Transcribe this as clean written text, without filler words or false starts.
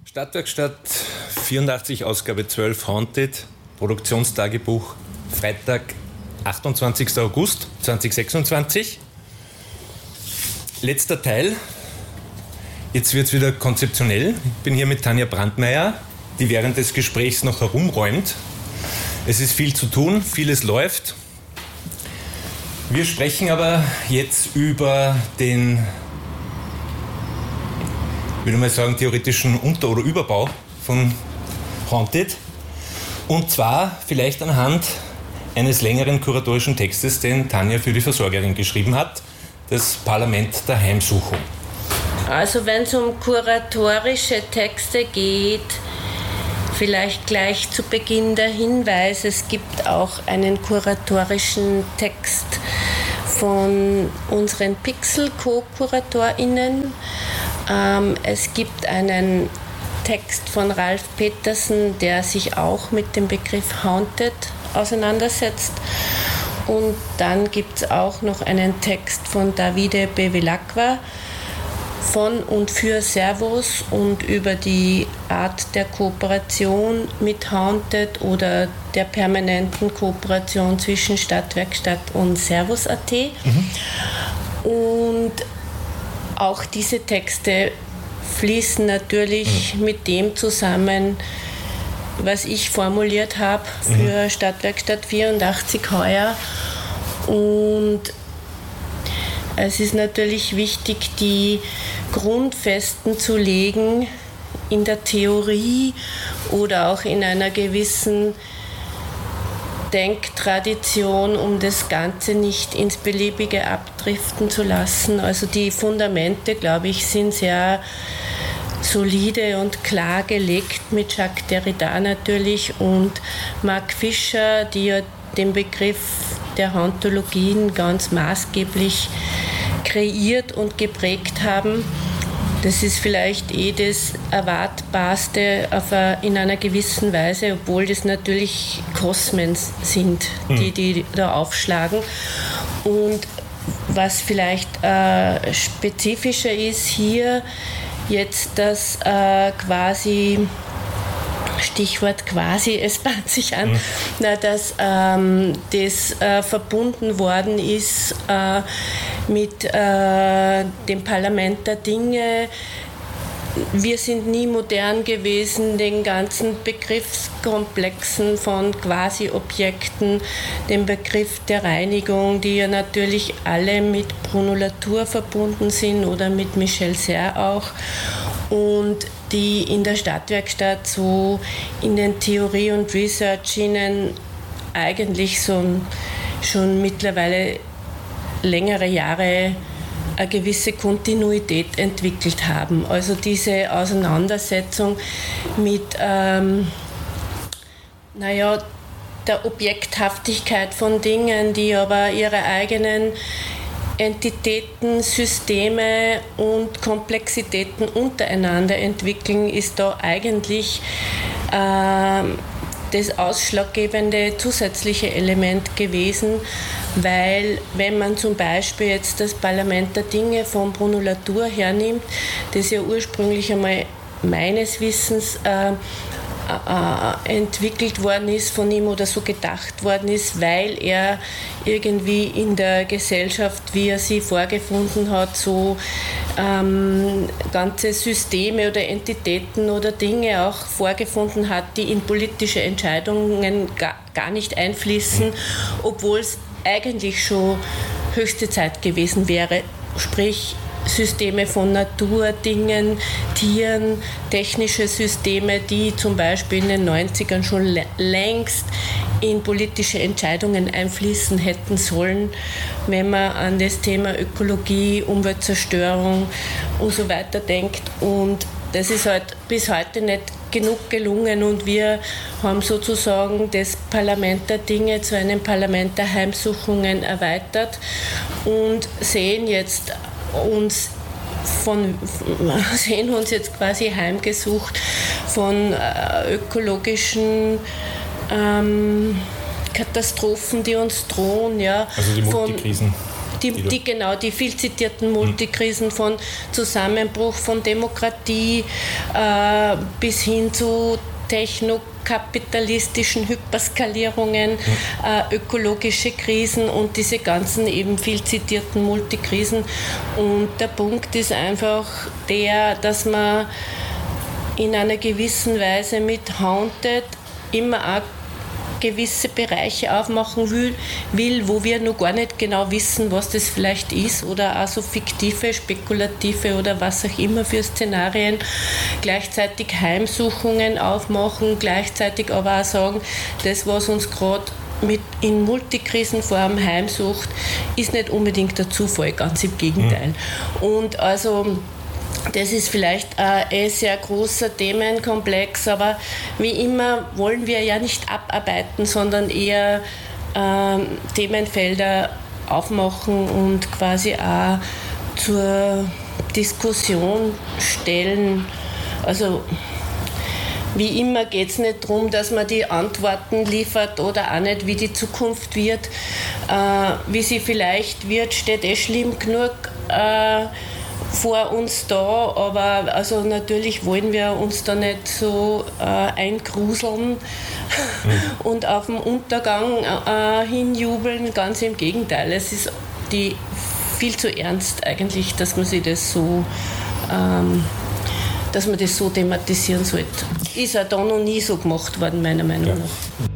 Stadtwerkstatt 84, Ausgabe 12, Haunted, Produktionstagebuch, Freitag, 28. August 2026. Letzter Teil. Jetzt wird es wieder konzeptionell. Ich bin hier mit Tanja Brandmeier, die während des Gesprächs noch herumräumt. Es ist viel zu tun, vieles läuft. Wir sprechen aber jetzt über den, würde mal sagen, theoretischen Unter- oder Überbau von Haunted. Und zwar vielleicht anhand eines längeren kuratorischen Textes, den Tanja für die Versorgerin geschrieben hat, das Parlament der Heimsuchung. Also wenn es um kuratorische Texte geht, vielleicht gleich zu Beginn der Hinweis, es gibt auch einen kuratorischen Text von unseren Pixel-Co-KuratorInnen. Es gibt einen Text von Ralf Petersen, der sich auch mit dem Begriff Haunted auseinandersetzt. Und dann gibt es auch noch einen Text von Davide Bevilacqua von und für Servus und über die Art der Kooperation mit Haunted oder der permanenten Kooperation zwischen Stadtwerkstatt und Servus.at. Und auch diese Texte fließen natürlich mit dem zusammen, was ich formuliert habe für Stadtwerkstatt 84 heuer. Und es ist natürlich wichtig, die Grundfesten zu legen in der Theorie oder auch in einer gewissen Denktradition, um das Ganze nicht ins Beliebige abdriften zu lassen. Also die Fundamente, glaube ich, sind sehr solide und klar gelegt mit Jacques Derrida natürlich und Mark Fischer, die ja den Begriff der Hauntologien ganz maßgeblich kreiert und geprägt haben. Das ist vielleicht das Erwartbarste in einer gewissen Weise, obwohl das natürlich Kosmen sind, die da aufschlagen. Und was vielleicht spezifischer ist hier jetzt, dass quasi, Stichwort quasi, es bahnt sich an, dass das verbunden worden ist mit dem Parlament der Dinge. Wir sind nie modern gewesen, den ganzen Begriffskomplexen von Quasi-Objekten, den Begriff der Reinigung, die ja natürlich alle mit Bruno Latour verbunden sind oder mit Michel Serres auch. Und die in der Stadtwerkstatt so in den Theorie- und Research-Schienen eigentlich schon mittlerweile längere Jahre eine gewisse Kontinuität entwickelt haben. Also diese Auseinandersetzung mit der Objekthaftigkeit von Dingen, die aber ihre eigenen Entitäten, Systeme und Komplexitäten untereinander entwickeln, ist da eigentlich das ausschlaggebende zusätzliche Element gewesen, weil wenn man zum Beispiel jetzt das Parlament der Dinge von Bruno Latour hernimmt, das ja ursprünglich einmal meines Wissens entwickelt worden ist von ihm oder so gedacht worden ist, weil er irgendwie in der Gesellschaft, wie er sie vorgefunden hat, so ganze Systeme oder Entitäten oder Dinge auch vorgefunden hat, die in politische Entscheidungen gar nicht einfließen, obwohl es eigentlich schon höchste Zeit gewesen wäre, sprich Systeme von Natur, Dingen, Tieren, technische Systeme, die zum Beispiel in den 90ern schon längst in politische Entscheidungen einfließen hätten sollen, wenn man an das Thema Ökologie, Umweltzerstörung und so weiter denkt. Und das ist halt bis heute nicht genug gelungen und wir haben sozusagen das Parlament der Dinge zu einem Parlament der Heimsuchungen erweitert und sehen uns jetzt quasi heimgesucht von ökologischen Katastrophen, die uns drohen. Ja, also die Multikrisen. die viel zitierten Multikrisen von Zusammenbruch von Demokratie bis hin zu technokapitalistischen Hyperskalierungen, ökologische Krisen und diese ganzen eben viel zitierten Multikrisen. Und der Punkt ist einfach der, dass man in einer gewissen Weise mit Haunted immer auch gewisse Bereiche aufmachen will, wo wir noch gar nicht genau wissen, was das vielleicht ist, oder auch so fiktive, spekulative oder was auch immer für Szenarien, gleichzeitig Heimsuchungen aufmachen, gleichzeitig aber auch sagen, das, was uns gerade in Multikrisenform heimsucht, ist nicht unbedingt der Zufall, ganz im Gegenteil. Und also das ist vielleicht ein sehr großer Themenkomplex, aber wie immer wollen wir ja nicht abarbeiten, sondern eher Themenfelder aufmachen und quasi auch zur Diskussion stellen. Also wie immer geht es nicht darum, dass man die Antworten liefert oder auch nicht, wie die Zukunft wird. Wie sie vielleicht wird, steht schlimm genug vor uns da, aber also natürlich wollen wir uns da nicht so eingruseln und auf den Untergang hinjubeln, ganz im Gegenteil. Es ist viel zu ernst eigentlich, dass man sich das so dass man das so thematisieren sollte. Ist auch da noch nie so gemacht worden, meiner Meinung nach.